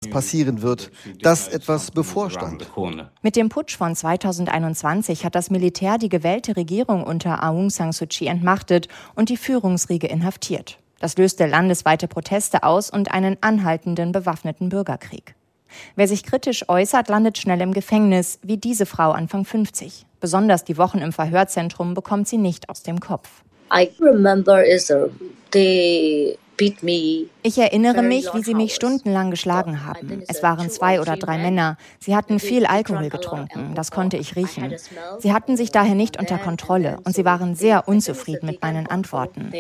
passieren wird, dass etwas bevorstand. Mit dem Putsch von 2021 hat das Militär die gewählte Regierung unter Aung San Suu Kyi entmachtet und die Führungsriege inhaftiert. Das löste landesweite Proteste aus und einen anhaltenden bewaffneten Bürgerkrieg. Wer sich kritisch äußert, landet schnell im Gefängnis, wie diese Frau Anfang 50. Besonders die Wochen im Verhörzentrum bekommt sie nicht aus dem Kopf. Ich erinnere mich, wie sie mich stundenlang geschlagen haben. Es waren 2 oder 3 Männer. Sie hatten viel Alkohol getrunken, das konnte ich riechen. Sie hatten sich daher nicht unter Kontrolle und sie waren sehr unzufrieden mit meinen Antworten.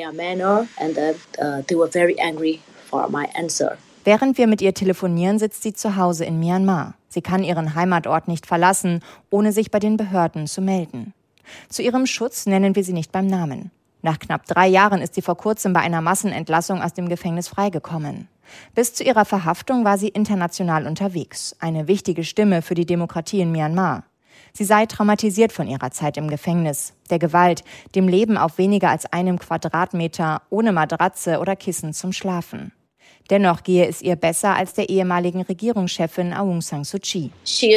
Während wir mit ihr telefonieren, sitzt sie zu Hause in Myanmar. Sie kann ihren Heimatort nicht verlassen, ohne sich bei den Behörden zu melden. Zu ihrem Schutz nennen wir sie nicht beim Namen. Nach knapp 3 Jahren ist sie vor kurzem bei einer Massenentlassung aus dem Gefängnis freigekommen. Bis zu ihrer Verhaftung war sie international unterwegs, eine wichtige Stimme für die Demokratie in Myanmar. Sie sei traumatisiert von ihrer Zeit im Gefängnis, der Gewalt, dem Leben auf weniger als 1 Quadratmeter, ohne Matratze oder Kissen zum Schlafen. Dennoch gehe es ihr besser als der ehemaligen Regierungschefin Aung San Suu Kyi. Sie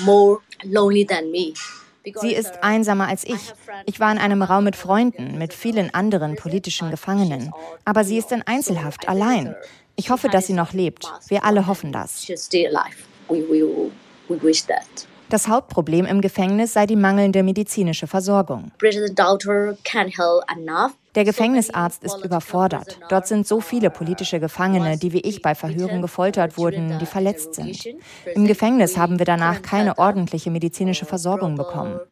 ist einsamer als ich. Ich war in einem Raum mit Freunden, mit vielen anderen politischen Gefangenen. Aber sie ist in Einzelhaft, allein. Ich hoffe, dass sie noch lebt. Wir alle hoffen das. Das Hauptproblem im Gefängnis sei die mangelnde medizinische Versorgung. Der Gefängnisarzt ist überfordert. Dort sind so viele politische Gefangene, die wie ich bei Verhören gefoltert wurden, die verletzt sind. Im Gefängnis haben wir danach keine ordentliche medizinische Versorgung bekommen.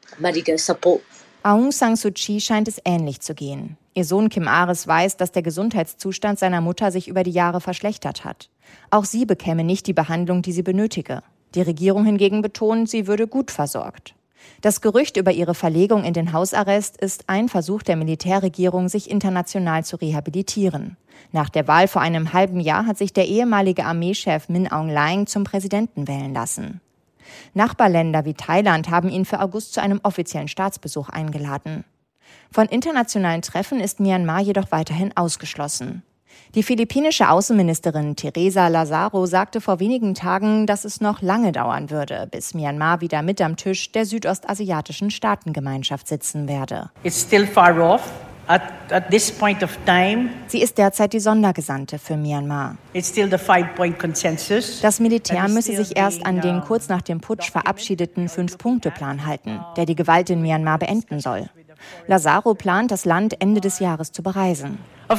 Aung San Suu Kyi scheint es ähnlich zu gehen. Ihr Sohn Kim Aris weiß, dass der Gesundheitszustand seiner Mutter sich über die Jahre verschlechtert hat. Auch sie bekäme nicht die Behandlung, die sie benötige. Die Regierung hingegen betont, sie würde gut versorgt. Das Gerücht über ihre Verlegung in den Hausarrest ist ein Versuch der Militärregierung, sich international zu rehabilitieren. Nach der Wahl vor einem halben Jahr hat sich der ehemalige Armeechef Min Aung Hlaing zum Präsidenten wählen lassen. Nachbarländer wie Thailand haben ihn für August zu einem offiziellen Staatsbesuch eingeladen. Von internationalen Treffen ist Myanmar jedoch weiterhin ausgeschlossen. Die philippinische Außenministerin Teresa Lazaro sagte vor wenigen Tagen, dass es noch lange dauern würde, bis Myanmar wieder mit am Tisch der südostasiatischen Staatengemeinschaft sitzen werde. It's still far off. At this point of time, sie ist derzeit die Sondergesandte für Myanmar. It's still the 5-point consensus. Das Militär müsse sich erst an den kurz nach dem Putsch verabschiedeten 5-Punkte-Plan halten, der die Gewalt in Myanmar beenden soll. Lazaro plant, das Land Ende des Jahres zu bereisen.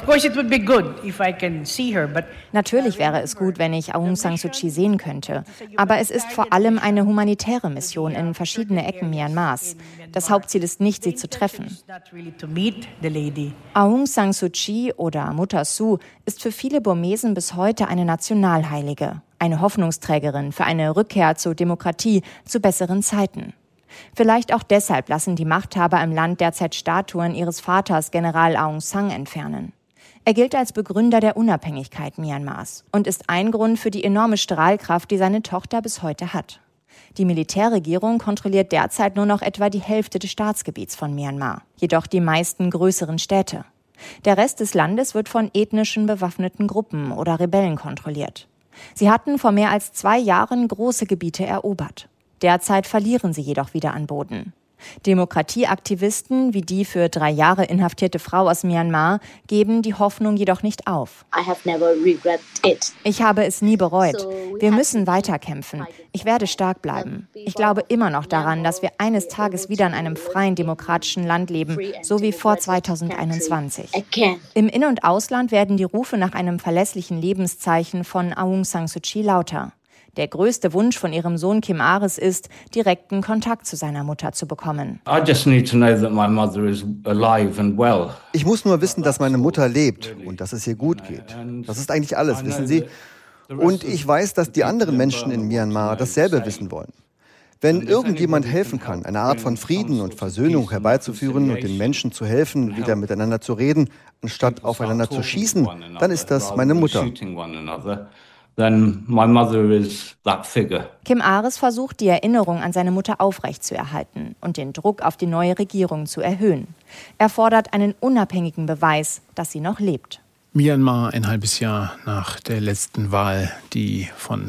Natürlich wäre es gut, wenn ich Aung San Suu Kyi sehen könnte. Aber es ist vor allem eine humanitäre Mission in verschiedene Ecken Myanmars. Das Hauptziel ist nicht, sie zu treffen. Aung San Suu Kyi oder Mutter Su ist für viele Burmesen bis heute eine Nationalheilige. Eine Hoffnungsträgerin für eine Rückkehr zur Demokratie, zu besseren Zeiten. Vielleicht auch deshalb lassen die Machthaber im Land derzeit Statuen ihres Vaters General Aung San entfernen. Er gilt als Begründer der Unabhängigkeit Myanmars und ist ein Grund für die enorme Strahlkraft, die seine Tochter bis heute hat. Die Militärregierung kontrolliert derzeit nur noch etwa die Hälfte des Staatsgebiets von Myanmar, jedoch die meisten größeren Städte. Der Rest des Landes wird von ethnischen bewaffneten Gruppen oder Rebellen kontrolliert. Sie hatten vor mehr als 2 Jahren große Gebiete erobert. Derzeit verlieren sie jedoch wieder an Boden. Demokratieaktivisten wie die für 3 Jahre inhaftierte Frau aus Myanmar geben die Hoffnung jedoch nicht auf. Ich habe es nie bereut. Wir müssen weiterkämpfen. Ich werde stark bleiben. Ich glaube immer noch daran, dass wir eines Tages wieder in einem freien, demokratischen Land leben, so wie vor 2021. Im In- und Ausland werden die Rufe nach einem verlässlichen Lebenszeichen von Aung San Suu Kyi lauter. Der größte Wunsch von ihrem Sohn Kim Aris ist, direkten Kontakt zu seiner Mutter zu bekommen. Ich muss nur wissen, dass meine Mutter lebt und dass es ihr gut geht. Das ist eigentlich alles, wissen Sie. Und ich weiß, dass die anderen Menschen in Myanmar dasselbe wissen wollen. Wenn irgendjemand helfen kann, eine Art von Frieden und Versöhnung herbeizuführen und den Menschen zu helfen, wieder miteinander zu reden, anstatt aufeinander zu schießen, dann ist das meine Mutter. Then my mother is that figure. Kim Aris versucht, die Erinnerung an seine Mutter aufrechtzuerhalten und den Druck auf die neue Regierung zu erhöhen. Er fordert einen unabhängigen Beweis, dass sie noch lebt. Myanmar ein halbes Jahr nach der letzten Wahl, die von